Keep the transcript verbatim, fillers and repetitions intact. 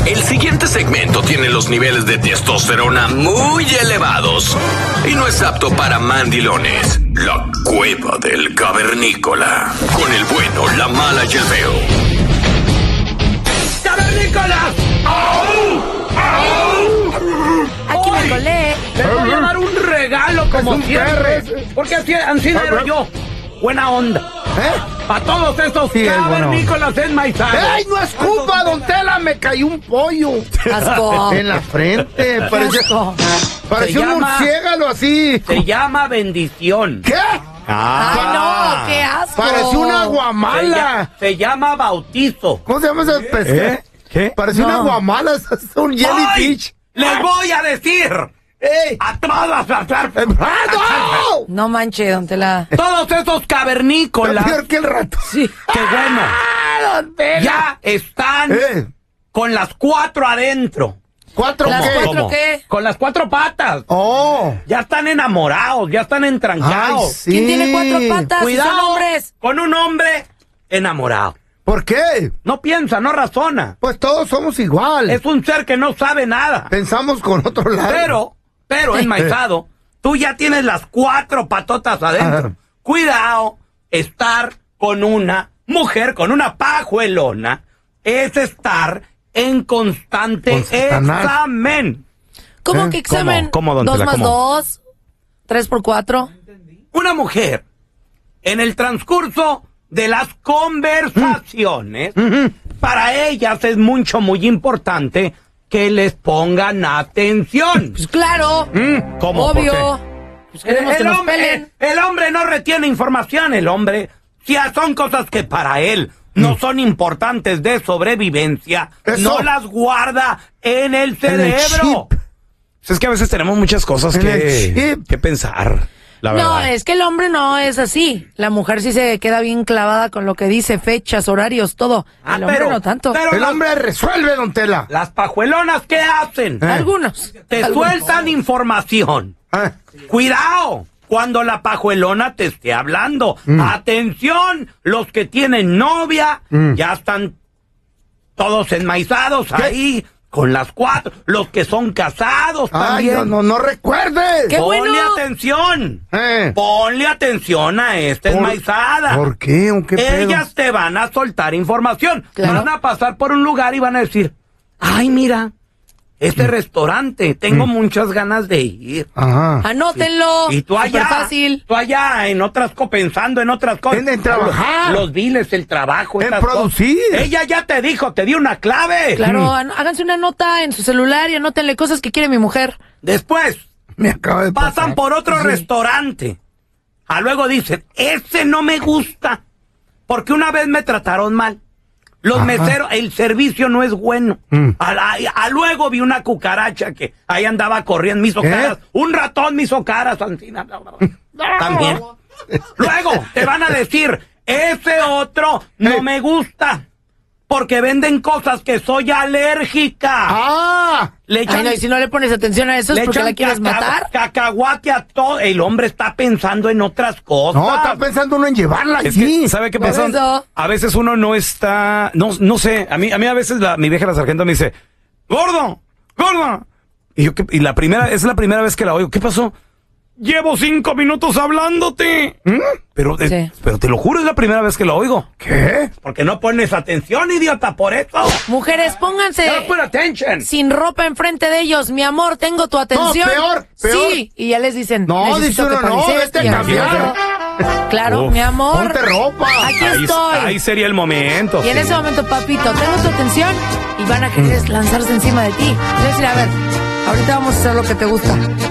El siguiente segmento tiene los niveles de testosterona muy elevados y no es apto para mandilones. La cueva del cavernícola. Con el bueno, la mala y el feo. ¡Cavernícolas! Aquí me colé. Te voy a dar un regalo como siempre. Porque así, así era yo. Buena onda. ¿Eh? Para todos estos Sí, cavernícolas enmaizados. ¡Ey, no es culpa, don Tela! Me cayó un pollo. Asco. En la frente. Parecía, Asco. parecía Se un llama- murciélago así. Se llama bendición. ¿Qué? Ay, no, qué asco. Parecía una Se, lla- guamala. se llama bautizo. ¿Cómo se llama ese pez? ¿Eh? ¿Qué? Parecía No. una guamala. Es un ¡Ay! jellyfish. Les voy a decir ¡Ey! a todas las ¡Ah, no! No manche, don Tela. todos esos cavernícolas. Peor que el rato. Sí. Que bueno, ¡Ah, don Tela! ya están ¿Eh? con las cuatro adentro. ¿Cuatro ¿Las qué? cuatro ¿Cómo? qué? Con las cuatro patas. ¡Oh! Ya están enamorados, ya están ¡Ay, entrancados. sí! ¿Quién tiene cuatro patas? Si Cuidado son hombres. con un hombre enamorado. ¿Por qué? No piensa, no razona. Pues todos somos igual. Es un ser que no sabe nada. Pensamos con otro lado. Pero, pero enmaizado, tú ya tienes las cuatro patotas adentro. Ajá. Cuidado, estar con una mujer, con una pajuelona, es estar en constante Con Satanás. examen. ¿Cómo ¿Eh? que examen? ¿Cómo? ¿Cómo, don Dos Tela? más ¿Cómo? dos. Tres por cuatro. Una mujer, en el transcurso de las conversaciones, para ellas es mucho, muy importante que les pongan atención. Pues claro. ¿Cómo? Obvio. ¿Por Pues queremos que el, nos hombre, pelen. el hombre no retiene información, el hombre, si son cosas que para él no son importantes de sobrevivencia, Eso. no las guarda en el En el cerebro. chip. Es que a veces tenemos muchas cosas En el que, chip. que pensar, la No, verdad. es que el hombre no es así. La mujer sí se queda bien clavada con lo que dice, fechas, horarios, todo. Ah, el hombre pero- no tanto. pero- El hombre resuelve, don Tela. Las pajuelonas, ¿qué hacen? Eh. Algunos. Te Algunos. sueltan información. Ah, Cuidado cuando la pajuelona te esté hablando. Atención, los que tienen novia Mm. ya están todos enmaizados ahí con las cuatro. Los que son casados Ay, también. no, no, no recuerde. ¿Qué? Ponle bueno! atención. Eh. Ponle atención a esta ¿Por- enmaizada. ¿Por qué? ¿O qué pedo? Ellas te van a soltar información. Claro. Van a pasar por un lugar y van a decir, ay, mira, este restaurante, tengo muchas ganas de ir. Ajá. Anótenlo. Y tú allá, fácil. tú allá en otras cosas, pensando en otras cosas. En- en trabajar. Los, los biles, el trabajo. En esas producir. cosas. Ella ya te dijo, te dio una clave. Claro, an- háganse una nota en su celular y anótenle cosas que quiere mi mujer. Después, Me acaba de pasan pasar. por otro restaurante. A luego dicen, ese no me gusta, porque una vez me trataron mal. Los Ajá. meseros, el servicio no es bueno. Mm. A, la- a luego vi una cucaracha que ahí andaba corriendo, me hizo ¿Qué? caras. Un ratón me hizo caras, Antina. También. Luego te van a decir, ese otro no Eh. me gusta, porque venden cosas que soy alérgica. ¡Ah! Le Ay, no, y si no le pones atención a eso es le porque echan la quieres caca- matar. Cacahuate a todo. El hombre está pensando en otras cosas. No, está pensando uno en llevarla Es allí. que, ¿sabe qué Por pasa? eso. A veces uno no está, no, no sé, a mí, a mí a veces la- mi vieja la sargento me dice, gordo, gordo. Y yo, ¿qué? Y la primera, es la primera vez que la oigo. ¿Qué pasó? Llevo cinco minutos hablándote. Pero, eh, Sí. pero te lo juro, es la primera vez que la oigo. ¿Qué? Porque no pones atención, idiota, por eso. Mujeres, pónganse No put attention. sin ropa enfrente de ellos. Mi amor, tengo tu atención. peor, peor. Sí, y ya les dicen. No, necesito dice que uno, no, panices vete a y así. cambiar. Claro, Uf, mi amor. Ponte ropa. Aquí Ahí, estoy. ahí sería el momento. Y en sí. ese momento, papito, tengo tu atención y van a querer lanzarse encima de ti. Y decir, a ver, ahorita vamos a hacer lo que te gusta.